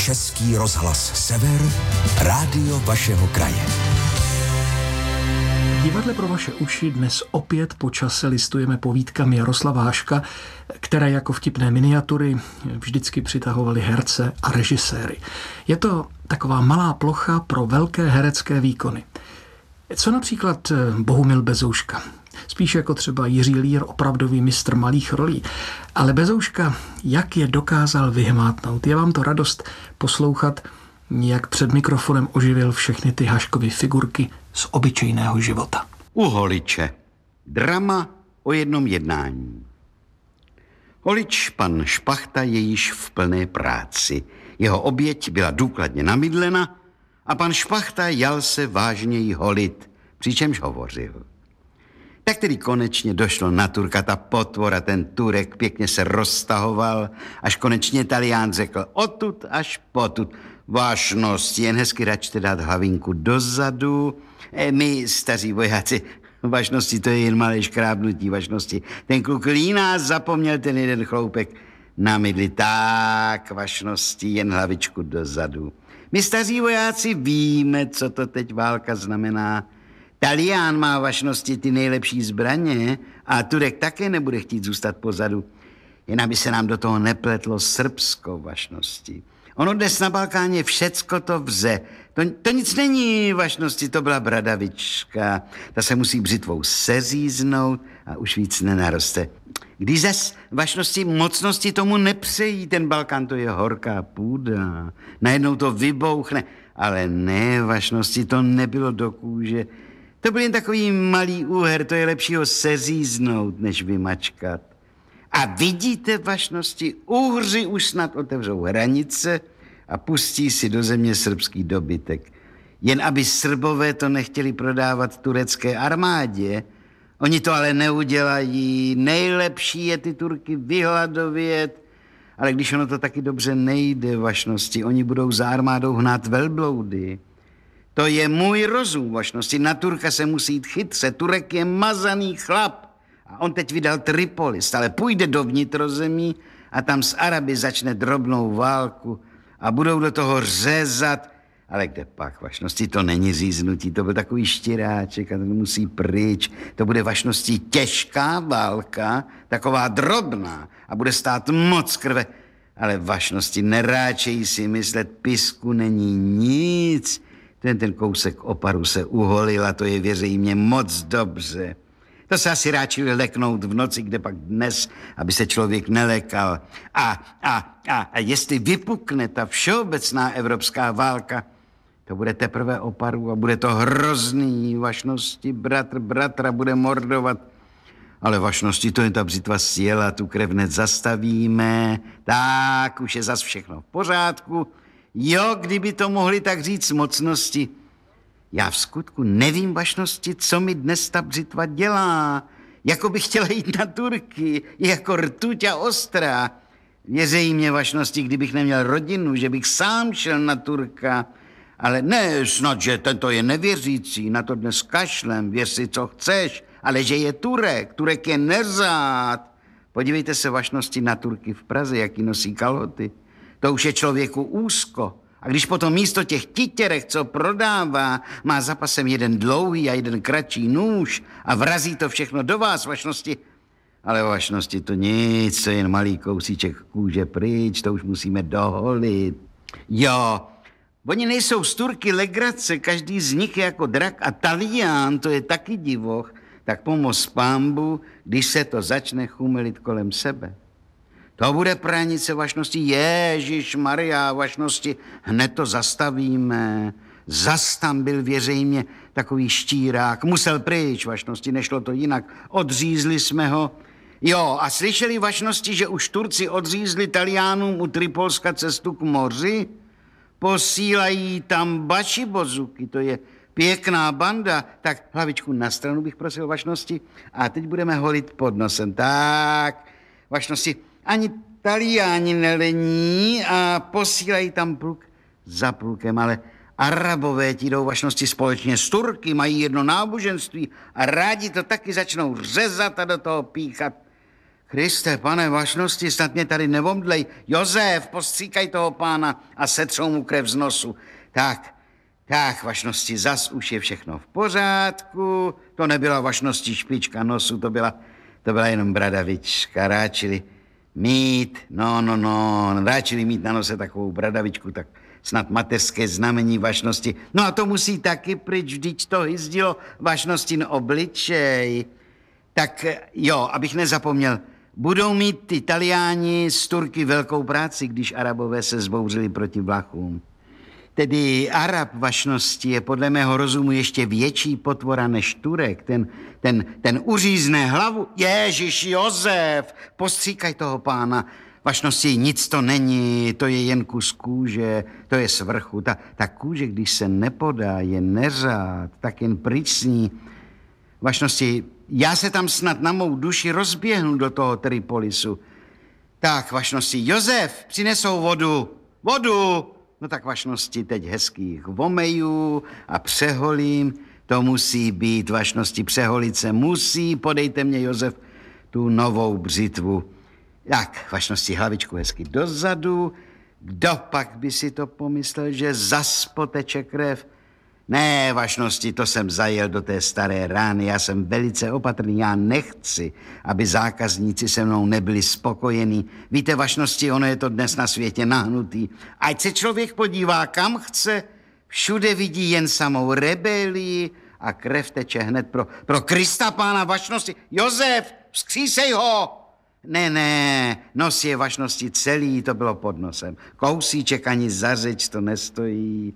Český rozhlas Sever, rádio vašeho kraje. V divadle pro vaše uši dnes opět po čase listujeme povídkami Jaroslava Haška, které jako vtipné miniatury vždycky přitahovaly herce a režiséry. Je to taková malá plocha pro velké herecké výkony. Co například Bohumil Bezouška? Spíš jako třeba Jiří Lír, opravdový mistr malých rolí. Ale Bezouška, jak je dokázal vyhmátnout? Je vám to radost poslouchat, jak před mikrofonem oživil všechny ty Haškovy figurky z obyčejného života. U Holiče. Drama o jednom jednání. Holič, pan Špachta, je již v plné práci. Jeho oběť byla důkladně namydlena a pan Špachta jal se vážněji holit, přičemž hovořil. Tak tedy konečně došlo na Turka, ta potvora, ten Turek pěkně se roztahoval, až konečně Talián řekl odtud až potud. Vášnost, jen hezky račte dát hlavinku dozadu. My, staří vojáci, vašnosti, to je jen malé škrábnutí vašnosti. Ten kluk líná zapomněl ten jeden chloupek na mydli. Tak, vašnosti, jen hlavičku dozadu. My, staří vojáci, víme, co to teď válka znamená. Talián má vašnosti ty nejlepší zbraně a Turek také nebude chtít zůstat pozadu. Jen aby se nám do toho nepletlo Srbsko vašnosti. Ono dnes na Balkáně všecko to vze. To nic není vašnosti, to byla bradavička. Ta se musí břitvou seříznout a už víc nenaroste. Když zas vašnosti mocnosti tomu nepřejí, ten Balkán, to je horká půda. Najednou to vybouchne. Ale ne, vašnosti, to nebylo do kůže. To byl jen takový malý úher, to je lepší ho seříznout, než vymačkat. A vidíte, vašnosti, Uhři už snad otevřou hranice a pustí si do země srbský dobytek. Jen aby Srbové to nechtěli prodávat turecké armádě. Oni to ale neudělají. Nejlepší je ty Turky vyhladovět. Ale když ono to taky dobře nejde, vašnosti, oni budou za armádou hnát velbloudy. To je můj rozum, vašnosti. Na Turka se musí jít chytře. Turek je mazaný chlap. A on teď vydal Tripolis, ale půjde do vnitrozemí a tam s Araby začne drobnou válku a budou do toho řezat. Ale kde pak, vašnosti, to není říznutí, to byl takový štěráček a ten musí pryč. To bude vašnosti těžká válka, taková drobná a bude stát moc krve. Ale vašnosti, neráčejí si myslet, Pisku není nic. Ten kousek oparu se uholil a to je, věří mě, moc dobře. To se asi ráčili leknout v noci, kde pak dnes, aby se člověk nelekal. A jestli vypukne ta všeobecná evropská válka, to bude teprve oparu a bude to hrozný. Vašnosti, bratr bratra bude mordovat. Ale vašnosti, to jen ta břitva sjela, tu krev hned zastavíme. Tak, už je zas všechno v pořádku. Jo, kdyby to mohli tak říct mocnosti. Já v skutku nevím, vašnosti, co mi dnes ta břitva dělá. Jako bych chtěla jít na Turky, jako rtuť a ostrá. Věřejí mě, vašnosti, kdybych neměl rodinu, že bych sám šel na Turka. Ale ne, snad, že tento je nevěřící, na to dnes kašlem, věř si, co chceš, ale že je Turek, Turek je neřád. Podívejte se, vašnosti, na Turky v Praze, jaký nosí kalhoty. To už je člověku úzko. A když potom místo těch titěrek, co prodává, má za pasem jeden dlouhý a jeden kratší nůž a vrazí to všechno do vás, vašnosti. Ale vašnosti to nic, to je jen malý kousíček kůže pryč, to už musíme doholit. Jo, oni nejsou z Turky legrace, každý z nich je jako drak a Talián, to je taky divoch. Tak pomoz pánbu, když se to začne chumelit kolem sebe. To bude pranice, vašnosti, Ježišmarja, vašnosti, hned to zastavíme. Zas tam byl, věřej mě, takový štírák, musel pryč, vašnosti, nešlo to jinak, odřízli jsme ho. Jo, a slyšeli, vašnosti, že už Turci odřízli Taliánům u Tripolska cestu k moři? Posílají tam bašibozuky, to je pěkná banda. Tak hlavičku na stranu bych prosil, vašnosti, a teď budeme holit pod nosem. Tak, vašnosti, ani Taliáni nelení a posílají tam pluk za plukem, ale Arabové ti jdou, vašnosti, společně s Turky, mají jedno náboženství a rádi to taky začnou řezat a do toho píchat. Kriste, pane, vašnosti, snad mě tady nevomdlej. Josef, postříkaj toho pána a setřou mu krev z nosu. Tak, vašnosti, zas už je všechno v pořádku. To nebyla vašnosti špička nosu, to byla jenom bradavička. Ráčili mít na nose takovou bradavičku, tak snad mateřské znamení vašnosti. No a to musí taky pryč, vždyť to hyzdilo vašnostin obličej. Tak jo, abych nezapomněl, budou mít ty Taliáni z Turky velkou práci, když Arabové se zbouřili proti Vlachům. Tedy Arab vašnosti je podle mého rozumu ještě větší potvora než Turek. Ten uřízne hlavu. Ježiš, Josef, postříkaj toho pána. Vašnosti nic to není, to je jen kus kůže, to je svrchu. Ta kůže, když se nepodá, je neřád, tak jen pryč s ní. Vašnosti, já se tam snad na mou duši rozběhnu do toho Tripolisu. Tak, vašnosti, Josef, přinesou vodu. Vodu! No tak vašnosti, teď hezkých vomejů a přeholím. To musí být, vašnosti, přeholit se musí. Podejte mě, Josef, tu novou břitvu. Tak, vašnosti, hlavičku hezky dozadu. Kdo pak by si to pomyslel, že zas poteče krev? Ne, vašnosti, to jsem zajel do té staré rány. Já jsem velice opatrný, já nechci, aby zákazníci se mnou nebyli spokojení. Víte, vašnosti, ono je to dnes na světě nahnutý. Ať se člověk podívá, kam chce, všude vidí jen samou rebelii a krev teče hned pro Krista pána, vašnosti. Josef, vzkřísej ho! Ne, nos je, vašnosti, celý, to bylo pod nosem. Kousíček ani za řeč to nestojí.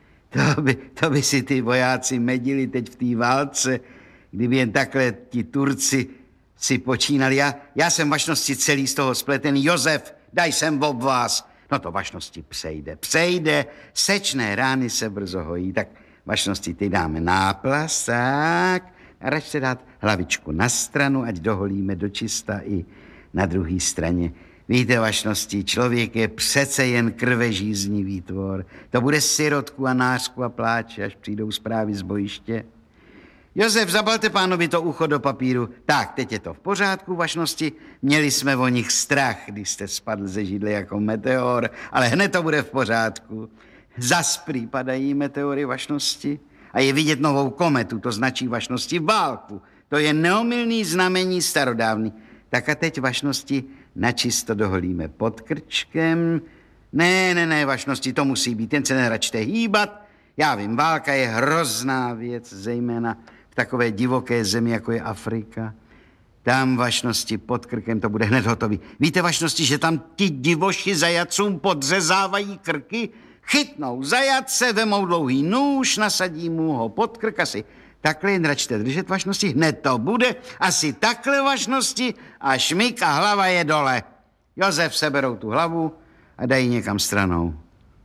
To by si ty vojáci medili teď v té válce, kdyby jen takhle ti Turci si počínali. Já jsem, vašnosti, celý z toho spletený. Josef, daj sem ob vás. No to, vašnosti, přejde. Sečné rány se brzo hojí. Tak, vašnosti, ty dáme náplast, tak. A račte dát hlavičku na stranu, ať doholíme dočista i na druhé straně. Víte, vašnosti, člověk je přece jen krvežíznivý tvor. To bude sirotku a nářku a pláče, až přijdou zprávy z bojiště. Josef, zabalte pánovi to ucho do papíru. Tak, teď je to v pořádku, vašnosti. Měli jsme o nich strach, když jste spadl ze židle jako meteor, ale hned to bude v pořádku. Zas prý padají meteory, vašnosti, a je vidět novou kometu, to značí, vašnosti, válku. To je neomylný znamení starodávný. Tak a teď, vašnosti, načisto doholíme pod krčkem. Ne, vašnosti, to musí být, jen se neračte hýbat. Já vím, válka je hrozná věc, zejména v takové divoké zemi, jako je Afrika. Tam, vašnosti, pod krkem to bude hned hotový. Víte, vašnosti, že tam ti divoši zajacům podřezávají krky? Chytnou zajatce, vemou dlouhý nůž, nasadí mu ho pod krk asi. Takhle jen račte držet, vašnosti, hned to bude. Asi takhle, vašnosti, a šmik a hlava je dole. Josef, seberou tu hlavu a dají někam stranou.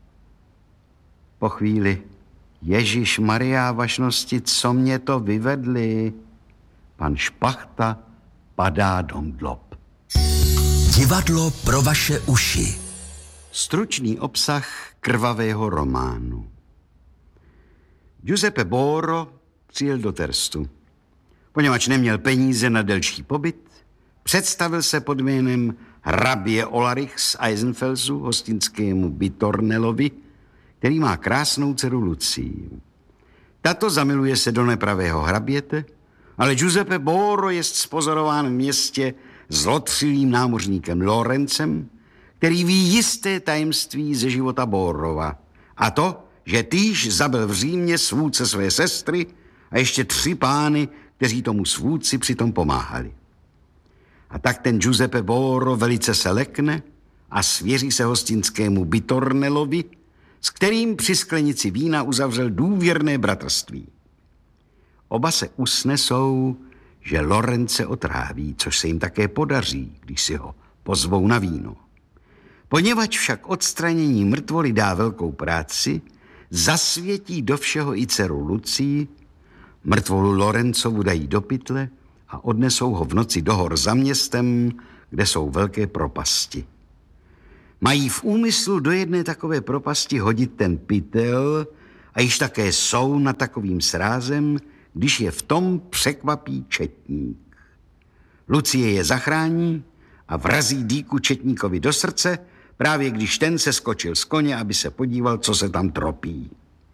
Po chvíli, Ježíš Maria, vašnosti, co mě to vyvedli? Pan Špachta padá do mdlob. Divadlo pro vaše uši. Stručný obsah krvavého románu. Giuseppe Borro přijel do Terstu. Poněvadž neměl peníze na delší pobyt, představil se pod jménem hrabě Olarich z Eisenfelsu hostinskému Bitornelovi, který má krásnou dceru Lucii. Tato zamiluje se do nepravého hraběte, ale Giuseppe Borro je spozorován v městě zlotřilým námořníkem Lorencem, který ví jisté tajemství ze života Borrova. A to, že týž zabil v Římě svůdce své sestry a ještě 3 pány, kteří tomu svůdci přitom pomáhali. A tak ten Giuseppe Borro velice se lekne a svěří se hostinskému Bitornelovi, s kterým při sklenici vína uzavřel důvěrné bratrství. Oba se usnesou, že Lorence otráví, což se jim také podaří, když si ho pozvou na víno. Poněvadž však odstranění mrtvoly dá velkou práci, zasvětí do všeho i dceru Lucii, mrtvolu Lorencovu dají do pytle a odnesou ho v noci do hor za městem, kde jsou velké propasti. Mají v úmyslu do jedné takové propasti hodit ten pytel a již také jsou nad takovým srázem, když je v tom překvapí četník. Lucie je zachrání a vrazí dýku četníkovi do srdce, právě když ten se skočil z koně, aby se podíval, co se tam tropí.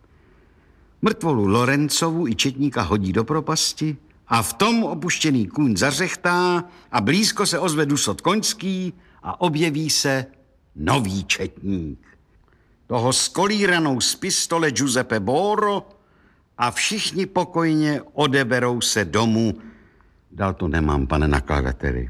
Mrtvolu Lorencovu i četníka hodí do propasti a v tom opuštěný kůň zařechtá a blízko se ozve dusot koňský a objeví se nový četník. Toho skolíranou z pistole Giuseppe Boro a všichni pokojně odeberou se domů. Dál to nemám, pane nakladateli.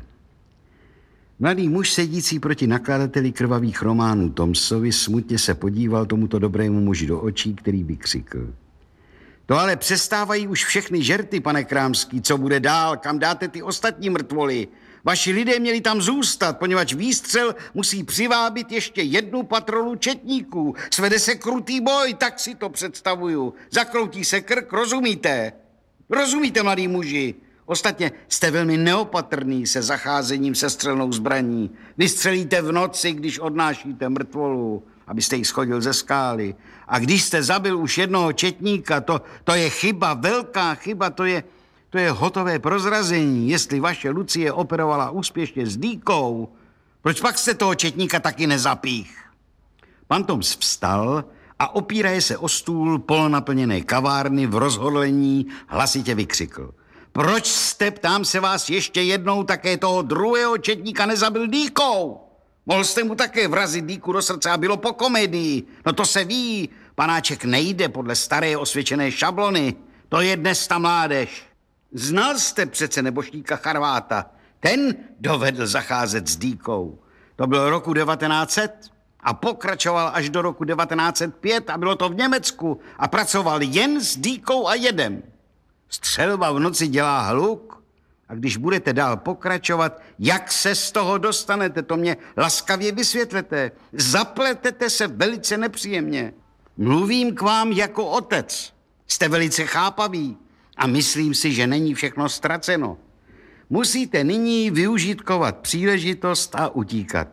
Mladý muž sedící proti nakladateli krvavých románů Thomsovi smutně se podíval tomuto dobrému muži do očí, který vykřikl. To ale přestávají už všechny žerty, pane Krámský. Co bude dál? Kam dáte ty ostatní mrtvoly? Vaši lidé měli tam zůstat, poněvadž výstřel musí přivábit ještě jednu patrolu četníků. Svede se krutý boj, tak si to představuju. Zakroutí se krk, rozumíte? Rozumíte, mladí muži? Ostatně jste velmi neopatrný se zacházením se střelnou zbraní. Vystřelíte v noci, když odnášíte mrtvolu, abyste ji schodil ze skály. A když jste zabil už jednoho četníka, to je chyba, velká chyba, to je hotové prozrazení. Jestli vaše Lucie operovala úspěšně s dýkou, proč pak jste toho četníka taky nezapích? Pan Toms vstal a opíraje se o stůl polonaplněné kavárny v rozhodlení hlasitě vykřikl. Proč jste, ptám se vás ještě jednou, také toho druhého četníka nezabil dýkou? Mohl jste mu také vrazit dýku do srdce a bylo po komedii. No to se ví, panáček nejde podle staré osvědčené šablony. To je dnes ta mládež. Znal jste přece nebožníka Charváta. Ten dovedl zacházet s dýkou. To bylo roku 1900 a pokračoval až do roku 1905 a bylo to v Německu a pracoval jen s dýkou a jedem. Střelba v noci dělá hluk a když budete dál pokračovat, jak se z toho dostanete, to mě laskavě vysvětlete. Zapletete se velice nepříjemně. Mluvím k vám jako otec. Jste velice chápaví a myslím si, že není všechno ztraceno. Musíte nyní využitkovat příležitost a utíkat.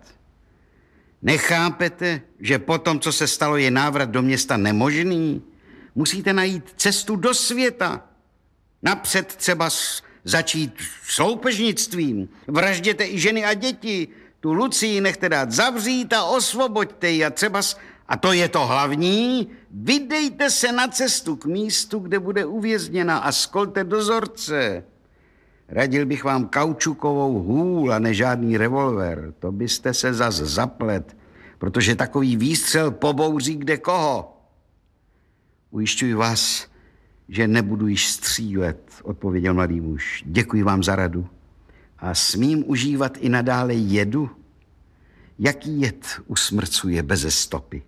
Nechápete, že po tom, co se stalo, je návrat do města nemožný? Musíte najít cestu do světa. Napřed třeba začít s loupežnictvím. Vražděte i ženy a děti. Tu Lucii nechte dát zavřít a osvoboďte ji. A to je to hlavní, vydejte se na cestu k místu, kde bude uvězněna a skolte dozorce. Radil bych vám kaučukovou hůl a ne žádný revolver. To byste se zas zaplet, protože takový výstřel pobouří kde koho. Ujišťuji vás, že nebudu již střílet, odpověděl mladý muž. Děkuji vám za radu. A smím užívat i nadále jedu? Jaký jed usmrcuje beze stopy?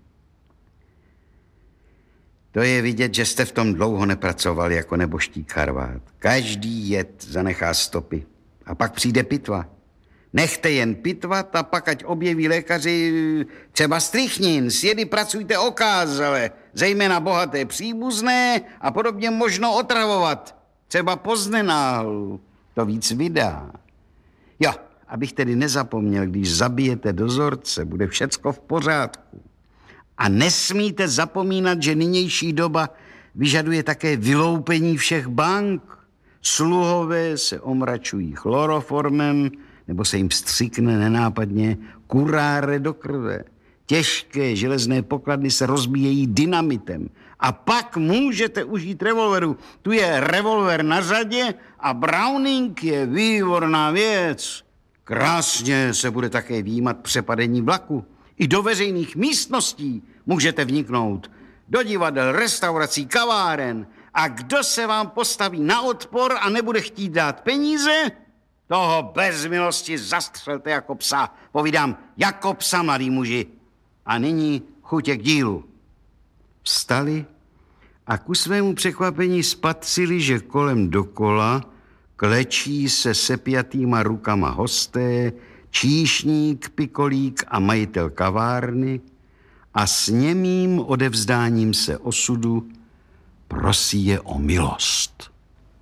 To je vidět, že jste v tom dlouho nepracoval jako nebožtík Charvát. Každý jed zanechá stopy. A pak přijde pitva. Nechte jen pitvat a pak ať objeví lékaři třeba strychnin. S jedy pracujte okázale, zejména bohaté příbuzné a podobně možno otravovat. Třeba poznenáhlu. To víc vydá. Jo, abych tedy nezapomněl, když zabijete dozorce, bude všecko v pořádku. A nesmíte zapomínat, že nynější doba vyžaduje také vyloupení všech bank. Sluhové se omračují chloroformem, nebo se jim vstřikne nenápadně kuráre do krve. Těžké železné pokladny se rozbíjejí dynamitem. A pak můžete užít revolveru. Tu je revolver na řadě a Browning je výborná věc. Krásně se bude také výjímat přepadení vlaku. I do veřejných místností můžete vniknout. Do divadel, restaurací, kaváren. A kdo se vám postaví na odpor a nebude chtít dát peníze, toho bez milosti zastřelte jako psa. Povídám, jako psa, mladí muži. A nyní chutě k dílu. Vstali a ku svému překvapení spatřili, že kolem dokola klečí se sepjatýma rukama hosté, číšník, pikolík a majitel kavárny a s němým odevzdáním se osudu prosí je o milost.